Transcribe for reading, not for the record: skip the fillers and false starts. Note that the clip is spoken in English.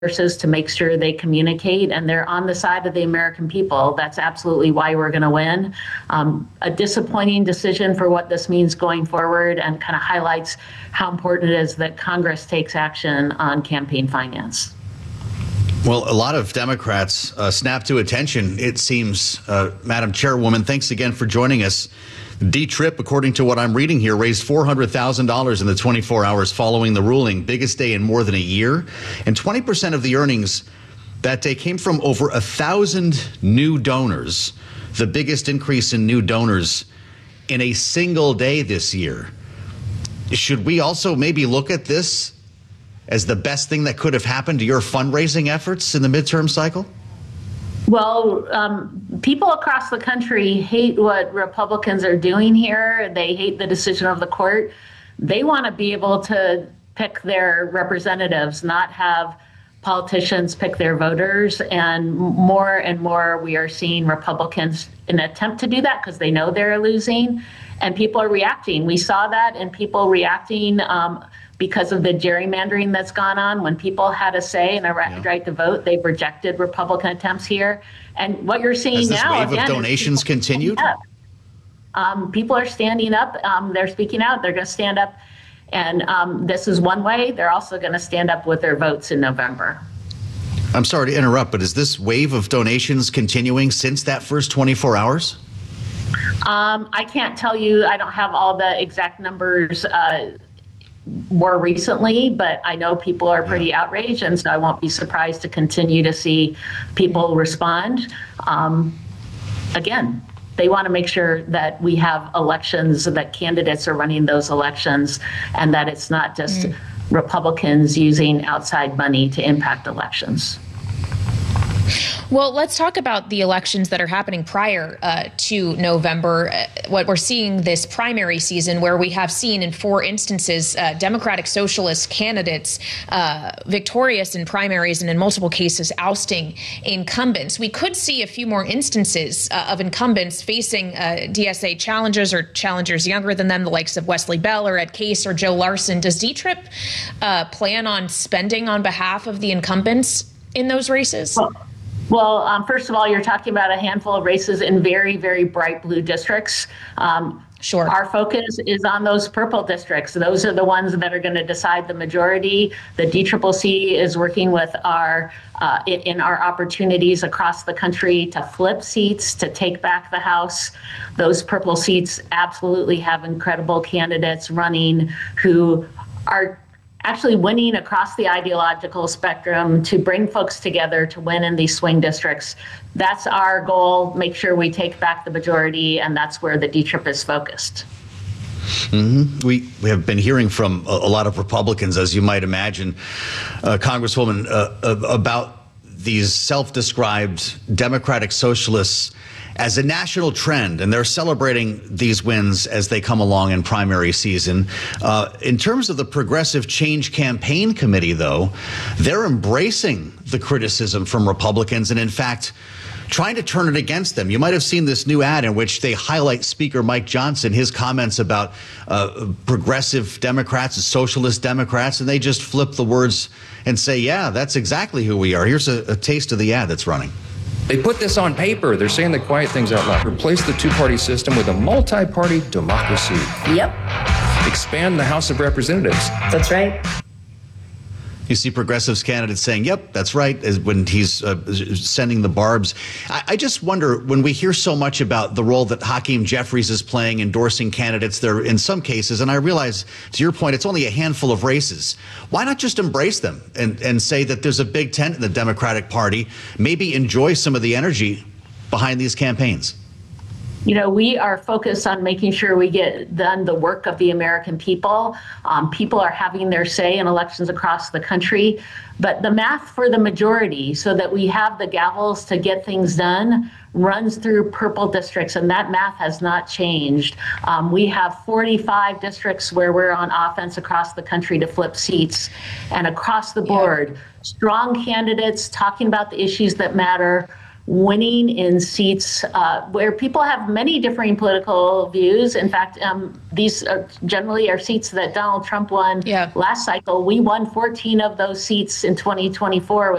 resources to make sure they communicate, and they're on the side of the American people. That's absolutely why we're going to win. A disappointing decision for what this means going forward, and kind of highlights how important it is that Congress takes action on campaign finance. Well, a lot of Democrats snap to attention, it seems. Madam Chairwoman, thanks again for joining us. D-Trip, according to what I'm reading here, raised $400,000 in the 24 hours following the ruling, biggest day in more than a year. And 20% of the earnings that day came from over 1,000 new donors, the biggest increase in new donors in a single day this year. Should we also maybe look at this as the best thing that could have happened to your fundraising efforts in the midterm cycle? Well, people across the country hate what Republicans are doing here. They hate the decision of the court. They want to be able to pick their representatives, not have politicians pick their voters. And more we are seeing Republicans in an attempt to do that because they know they're losing. And people are reacting. We saw that, and people reacting because of the gerrymandering that's gone on. When people had a say and a right to vote, they've rejected Republican attempts here. And what you're seeing now, has this wave of donations continued? People are standing up. They're speaking out. They're going to stand up. And this is one way. They're also going to stand up with their votes in November. I'm sorry to interrupt, but is this wave of donations continuing since that first 24 hours? I can't tell you. I don't have all the exact numbers more recently, but I know people are pretty outraged, and so I won't be surprised to continue to see people respond. Again, they want to make sure that we have elections, that candidates are running those elections, and that it's not just Republicans using outside money to impact elections. Well, let's talk about the elections that are happening prior to November. What we're seeing this primary season, where we have seen in 4 instances Democratic Socialist candidates victorious in primaries and in multiple cases ousting incumbents. We could see a few more instances of incumbents facing DSA challengers or challengers younger than them, the likes of Wesley Bell or Ed Case or Joe Larson. Does D-Trip plan on spending on behalf of the incumbents in those races? Well, first of all, you're talking about a handful of races in very, very bright blue districts. Sure. Our focus is on those purple districts. Those are the ones that are going to decide the majority. The DCCC is working with in our opportunities across the country to flip seats, to take back the House. Those purple seats absolutely have incredible candidates running who are actually winning across the ideological spectrum to bring folks together to win in these swing districts. That's our goal, make sure we take back the majority, and that's where the D-Trip is focused. We have been hearing from a lot of Republicans, as you might imagine, Congresswoman, about these self-described Democratic Socialists as a national trend, and they're celebrating these wins as they come along in primary season. In terms of the Progressive Change Campaign Committee, though, they're embracing the criticism from Republicans and, in fact, trying to turn it against them. You might have seen this new ad in which they highlight Speaker Mike Johnson, his comments about progressive Democrats and socialist Democrats, and they just flip the words and say, yeah, that's exactly who we are. Here's a taste of the ad that's running. They put this on paper. They're saying the quiet things out loud. Replace the two-party system with a multi-party democracy. Yep. Expand the House of Representatives. That's right. You see progressives candidates saying, yep, that's right, when he's sending the barbs. I just wonder, when we hear so much about the role that Hakeem Jeffries is playing, endorsing candidates there in some cases, and I realize, to your point, it's only a handful of races. Why not just embrace them and say that there's a big tent in the Democratic Party, maybe enjoy some of the energy behind these campaigns? You know, we are focused on making sure we get done the work of the American people. People are having their say in elections across the country, but the math for the majority, so that we have the gavels to get things done, runs through purple districts, and that math has not changed. We have 45 districts where we're on offense across the country to flip seats, and across the board, strong candidates talking about the issues that matter, winning in seats where people have many differing political views. In fact, these generally are seats that Donald Trump won last cycle. We won 14 of those seats in 2024